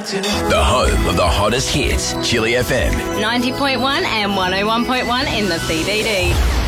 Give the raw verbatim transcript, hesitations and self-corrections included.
The home of the hottest hits, Chili F M. ninety point one and one oh one point one in the C B D.